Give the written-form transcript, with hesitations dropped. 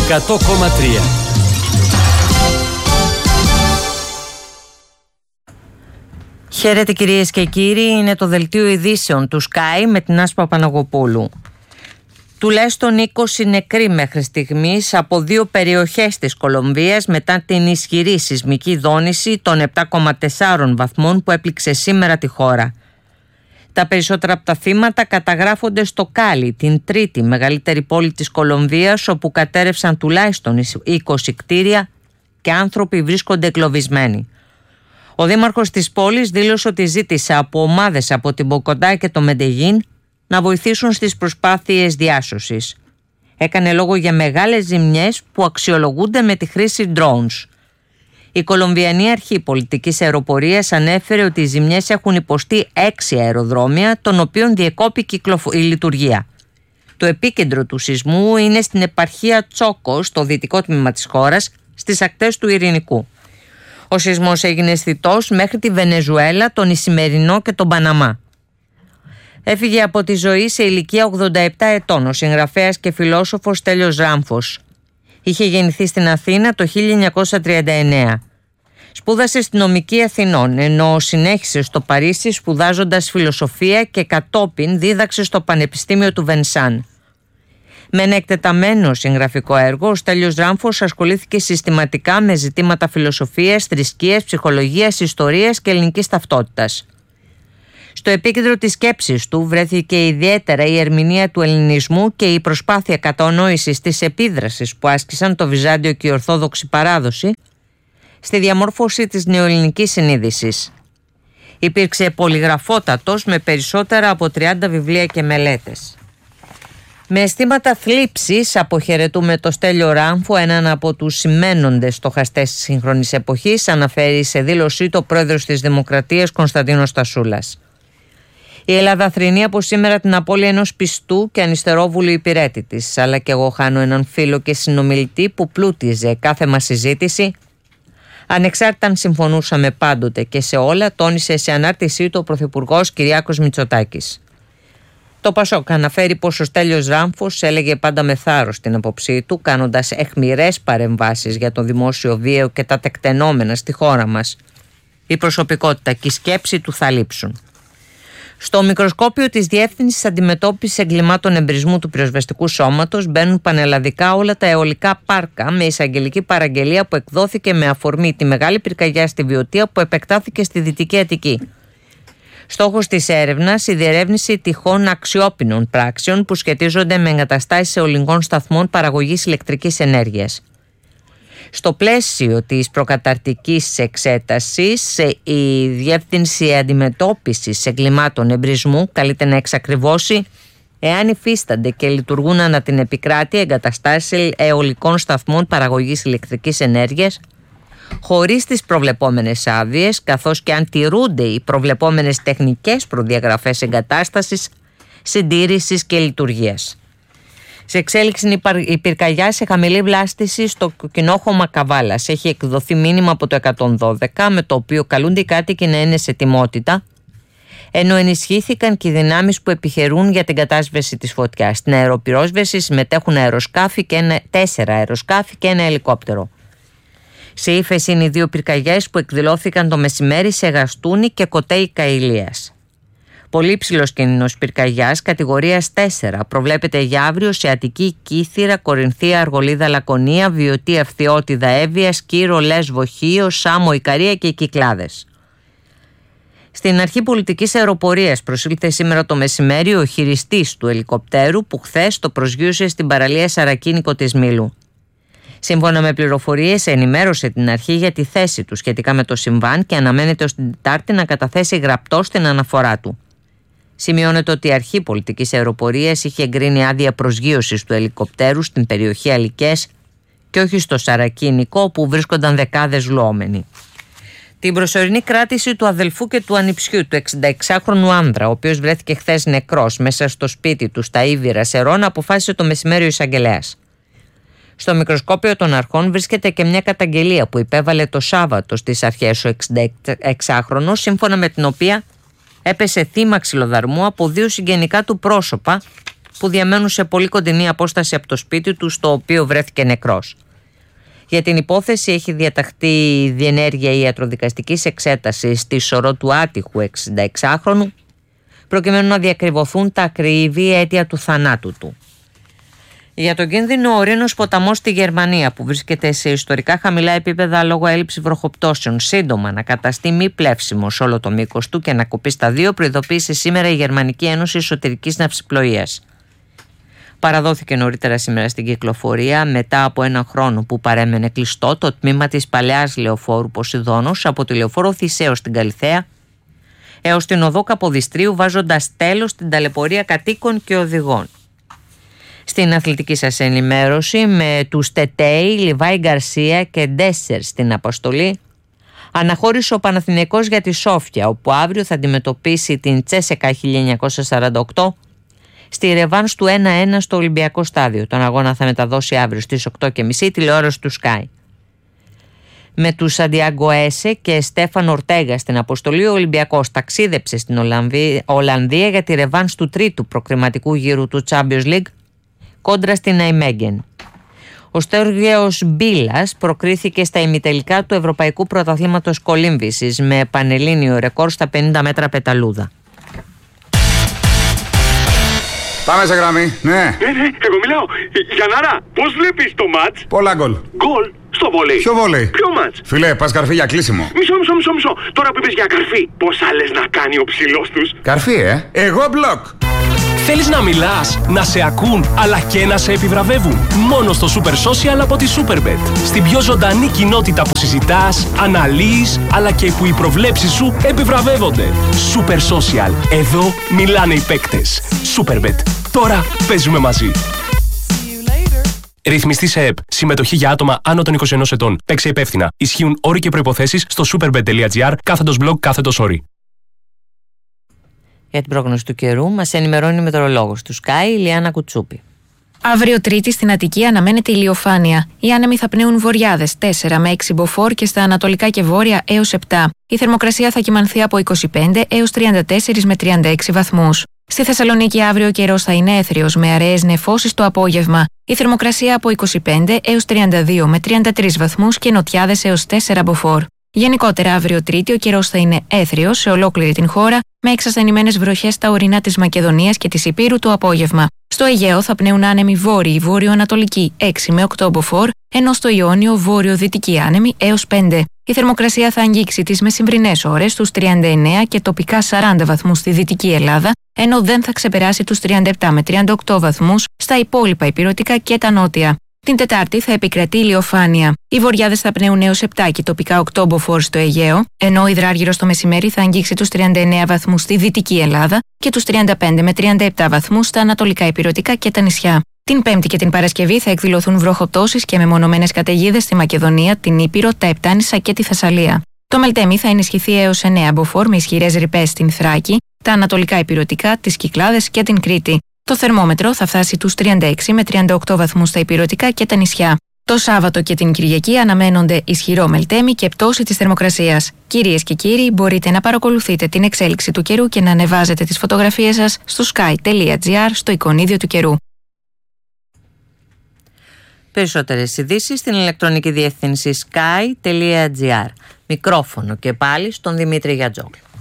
100,3. Χαίρετε κυρίες και κύριοι, είναι το δελτίο ειδήσεων του Sky με την Άσπα Παναγοπούλου. Τουλάχιστον 20 νεκροί μέχρι στιγμής από δύο περιοχές της Κολομβίας μετά την ισχυρή σεισμική δόνηση των 7,4 βαθμών που έπληξε σήμερα τη χώρα. Τα περισσότερα από τα θύματα καταγράφονται στο Κάλι, την τρίτη μεγαλύτερη πόλη της Κολομβίας, όπου κατέρευσαν τουλάχιστον 20 κτίρια και άνθρωποι βρίσκονται εγκλωβισμένοι. Ο δήμαρχος της πόλης δήλωσε ότι ζήτησε από ομάδες από την Μποκοντά και το Μεντεγίν να βοηθήσουν στις προσπάθειες διάσωσης. Έκανε λόγο για μεγάλες ζημιές που αξιολογούνται με τη χρήση drones. Η Κολομβιανή Αρχή Πολιτικής Αεροπορίας ανέφερε ότι οι ζημιές έχουν υποστεί 6 αεροδρόμια, των οποίων διεκόπη η λειτουργία. Το επίκεντρο του σεισμού είναι στην επαρχία Τσόκο, στο δυτικό τμήμα της χώρας, στις ακτές του Ειρηνικού. Ο σεισμός έγινε αισθητός μέχρι τη Βενεζουέλα, τον Ισημερινό και τον Παναμά. Έφυγε από τη ζωή σε ηλικία 87 ετών ο συγγραφέας και φιλόσοφος Στέλιος Ράμφος. Είχε γεννηθεί στην Αθήνα το 1939. Σπούδασε στη Νομική Αθηνών, ενώ συνέχισε στο Παρίσι σπουδάζοντας φιλοσοφία και κατόπιν δίδαξε στο Πανεπιστήμιο του Βενσάν. Με ένα εκτεταμένο συγγραφικό έργο, ο Στέλιος Ράμφος ασχολήθηκε συστηματικά με ζητήματα φιλοσοφίας, θρησκείας, ψυχολογίας, ιστορίας και ελληνικής ταυτότητας. Στο επίκεντρο της σκέψης του βρέθηκε ιδιαίτερα η ερμηνεία του ελληνισμού και η προσπάθεια κατανόησης της επίδρασης που άσκησαν το Βυζάντιο και η Ορθόδοξη παράδοση στη διαμόρφωση της νεοελληνικής συνείδησης. Υπήρξε πολυγραφότατος με περισσότερα από 30 βιβλία και μελέτες. Με αισθήματα θλίψης αποχαιρετούμε το Στέλιο Ράμφο, έναν από τους σημαίνοντες στοχαστές της σύγχρονης εποχής, αναφέρει σε δήλωσή του ο πρόεδρος της Δημοκρατίας Κωνσταντίνος Τασούλας. Η Ελλάδα θρηνεί από σήμερα την απώλεια ενός πιστού και ανυστερόβουλου υπηρέτη της, αλλά και εγώ χάνω έναν φίλο και συνομιλητή που πλούτιζε κάθε μας συζήτηση. Ανεξάρτητα αν συμφωνούσαμε πάντοτε και σε όλα, τόνισε σε ανάρτησή του ο Πρωθυπουργός Κυριάκος Μητσοτάκης. Το Πασόκ αναφέρει πως ο Στέλιος Ράμφος έλεγε πάντα με θάρρος την άποψή του, κάνοντας αιχμηρές παρεμβάσεις για το δημόσιο βίο και τα τεκτενόμενα στη χώρα μας. Η προσωπικότητα και η σκέψη του θα λείψουν. Στο μικροσκόπιο της Διεύθυνσης Αντιμετώπισης Εγκλημάτων Εμπρισμού του Πυροσβεστικού Σώματος μπαίνουν πανελλαδικά όλα τα αιωλικά πάρκα, με εισαγγελική παραγγελία που εκδόθηκε με αφορμή τη μεγάλη πυρκαγιά στη Βιωτία που επεκτάθηκε στη Δυτική Αττική. Στόχος της έρευνας η διερεύνηση τυχόν αξιόπινων πράξεων που σχετίζονται με εγκαταστάσεις αιωλικών σταθμών παραγωγής ηλεκτρικής ενέργειας. Στο πλαίσιο της προκαταρτικής εξέτασης, η Διεύθυνση Αντιμετώπισης Εγκλημάτων Εμπρισμού καλείται να εξακριβώσει εάν υφίστανται και λειτουργούν ανά την επικράτεια εγκαταστάσεις αιωλικών σταθμών παραγωγής ηλεκτρικής ενέργειας χωρίς τις προβλεπόμενες άδειες, καθώς και αν τηρούνται οι προβλεπόμενες τεχνικές προδιαγραφές εγκατάστασης, συντήρησης και λειτουργίας. Σε εξέλιξη η πυρκαγιά σε χαμηλή βλάστηση στο κοινόχωμα Καβάλας. Έχει εκδοθεί μήνυμα από το 112 με το οποίο καλούνται οι κάτοικοι να είναι σε ετοιμότητα, ενώ ενισχύθηκαν και οι δυνάμεις που επιχειρούν για την κατάσβεση της φωτιάς. Στην αεροπυρόσβεση συμμετέχουν 4 αεροσκάφη και ένα ελικόπτερο. Σε ύφεση είναι οι δύο πυρκαγιές που εκδηλώθηκαν το μεσημέρι σε Γαστούνι και Κοτέι Καηλίας. Πολύ υψηλός κίνδυνος πυρκαγιάς κατηγορίας 4 προβλέπεται για αύριο σε Αττική, Κύθυρα, Κορινθία, Αργολίδα, Λακωνία, Βιωτή, Αυθιώτιδα, Εύβοια, Σκύρο, Λέσβο, Χίο, Σάμο, Ικαρία και οι Κυκλάδες. Στην Αρχή Πολιτικής Αεροπορίας προσήλθε σήμερα το μεσημέρι ο χειριστής του ελικοπτέρου που χθες το προσγείωσε στην παραλία Σαρακίνικο της Μήλου. Σύμφωνα με πληροφορίες, ενημέρωσε την αρχή για τη θέση του σχετικά με το συμβάν και αναμένεται ως την Τετάρτη να καταθέσει γραπτός την αναφορά του. Σημειώνεται ότι η Αρχή Πολιτικής Αεροπορίας είχε εγκρίνει άδεια προσγείωσης του ελικοπτέρου στην περιοχή Αλικές και όχι στο Σαρακίνικο, όπου βρίσκονταν δεκάδες λουόμενοι. Την προσωρινή κράτηση του αδελφού και του ανιψιού του 66χρονου άνδρα, ο οποίος βρέθηκε χθες νεκρός μέσα στο σπίτι του στα Ήβυρα Σερών, αποφάσισε το μεσημέρι ο εισαγγελέας. Στο μικροσκόπιο των αρχών βρίσκεται και μια καταγγελία που υπέβαλε το Σάββατο στις αρχές ο 66χρονος, σύμφωνα με την οποία έπεσε θύμα ξυλοδαρμού από δύο συγγενικά του πρόσωπα που διαμένουν σε πολύ κοντινή απόσταση από το σπίτι του, στο οποίο βρέθηκε νεκρός. Για την υπόθεση έχει διαταχθεί διενέργεια ιατροδικαστικής εξέτασης στη σωρό του άτυχου 66χρονου, προκειμένου να διακριβωθούν τα ακριβή αίτια του θανάτου του. Για τον κίνδυνο, ο ορεινός ποταμός στη Γερμανία, που βρίσκεται σε ιστορικά χαμηλά επίπεδα λόγω έλλειψης βροχοπτώσεων, σύντομα να καταστεί μη πλεύσιμο σε όλο το μήκος του και να κοπεί στα δύο, προειδοποίησε σήμερα η Γερμανική Ένωση Εσωτερικής Ναυσιπλοείας. Παραδόθηκε νωρίτερα σήμερα στην κυκλοφορία, μετά από ένα χρόνο που παρέμενε κλειστό το τμήμα της παλαιάς λεωφόρου Ποσειδώνος από τη λεωφόρο Θησέως στην Καλιθέα έως την οδό Καποδιστρίου, βάζοντας τέλος στην ταλαιπωρία κατοίκων και οδηγών. Στην αθλητική σας ενημέρωση, με τους Τετέι, Λιβάη Γκαρσία και Ντέσσερ στην αποστολή, αναχώρησε ο Παναθηναϊκός για τη Σόφια, όπου αύριο θα αντιμετωπίσει την Τσέσεκα 1948 στη ρεβάνς του 1-1 στο Ολυμπιακό Στάδιο. Τον αγώνα θα μεταδώσει αύριο στις 8.30 τηλεόραση του Sky. Με τους Σαντιάγκο Έσε και Στέφαν Ορτέγα στην αποστολή, ο Ολυμπιακός ταξίδεψε στην Ολλανδία για τη ρεβάνς του τρίτου προκριματικού γύρου του Champions League κόντρα στην Ναϊμέγγεν. Ο Στέργιος Μπίλας προκρίθηκε στα ημιτελικά του Ευρωπαϊκού Πρωταθλήματος Κολύμβησης με πανελλήνιο ρεκόρ στα 50 μέτρα πεταλούδα. Πάμε σε γραμμή, ναι. Ναι, εγώ μιλάω. Γιαννάρα, πώς βλέπεις το μάτς? Πολλά γκολ. Γκολ στο βόλεϊ. Ποιο βόλεϊ? Ποιο μάτς? Φιλέ, πας καρφί για κλείσιμο. Μισό. Τώρα που είπες για καρφί, πόσα λες να κάνει ο ψηλός τους? Καρφί, Εγώ μπλοκ. Θέλεις να μιλάς, να σε ακούν, αλλά και να σε επιβραβεύουν? Μόνο στο Super Social από τη Superbet. Στην πιο ζωντανή κοινότητα που συζητάς, αναλύεις, αλλά και που οι προβλέψεις σου επιβραβεύονται. Super Social. Εδώ μιλάνε οι παίκτες. Superbet. Τώρα παίζουμε μαζί. Ρυθμιστή σε ΕΠ. Συμμετοχή για άτομα άνω των 21 ετών. Παίξε υπεύθυνα. Ισχύουν όροι και προϋποθέσεις στο superbet.gr/blog/όροι. Για την πρόγνωση του καιρού μας ενημερώνει η μετεωρολόγος του Sky, η Λιάννα Κουτσούπη. Αύριο Τρίτη στην Αττική αναμένεται ηλιοφάνεια. Οι άνεμοι θα πνέουν βορειάδες 4 με 6 μποφόρ και στα ανατολικά και βόρεια έως 7. Η θερμοκρασία θα κυμανθεί από 25 έως 34 με 36 βαθμούς. Στη Θεσσαλονίκη αύριο ο καιρός θα είναι έθριος με αραιές νεφώσεις το απόγευμα. Η θερμοκρασία από 25 έως 32 με 33 βαθμούς και νοτιάδες έως 4 μποφόρ. Γενικότερα, αύριο Τρίτη ο καιρός θα είναι έθριος σε ολόκληρη την χώρα, με εξασθενημένες βροχές στα ορεινά της Μακεδονίας και της Ηπείρου το απόγευμα. Στο Αιγαίο θα πνέουν άνεμοι βόρειοι βόρειο-ανατολικοί 6 με 8 μποφόρ, ενώ στο Ιόνιο βόρειο-δυτικοί άνεμοι έως 5. Η θερμοκρασία θα αγγίξει τις μεσημβρινές ώρες στους 39 και τοπικά 40 βαθμούς στη Δυτική Ελλάδα, ενώ δεν θα ξεπεράσει τους 37 με 38 βαθμούς στα υπόλοιπα ηπειρωτικά και τα νότια. Την Τετάρτη θα επικρατεί ηλιοφάνεια. Οι βορειάδες θα πνέουν έως 7 και τοπικά 8 μποφόρ στο Αιγαίο, ενώ ο υδράργυρος το μεσημέρι θα αγγίξει τους 39 βαθμούς στη Δυτική Ελλάδα και τους 35 με 37 βαθμούς στα ανατολικά ηπειρωτικά και τα νησιά. Την Πέμπτη και την Παρασκευή θα εκδηλωθούν βροχοπτώσεις και μεμονωμένες καταιγίδες στη Μακεδονία, την Ήπειρο, τα Επτάνησα και τη Θεσσαλία. Το Μελτέμι θα ενισχυθεί έως 9 μποφόρ με ισχυρές ρηπές στην Θράκη, τα ανατολικά ηπειρωτικά, τις Κυκλάδες και την Κρήτη. Το θερμόμετρο θα φτάσει τους 36 με 38 βαθμούς στα ηπειρωτικά και τα νησιά. Το Σάββατο και την Κυριακή αναμένονται ισχυρό μελτέμι και πτώση της θερμοκρασίας. Κυρίες και κύριοι, μπορείτε να παρακολουθείτε την εξέλιξη του καιρού και να ανεβάζετε τις φωτογραφίες σας στο sky.gr στο εικονίδιο του καιρού. Περισσότερες ειδήσεις στην ηλεκτρονική διεύθυνση sky.gr. Μικρόφωνο και πάλι στον Δημήτρη Γιατζόγλου.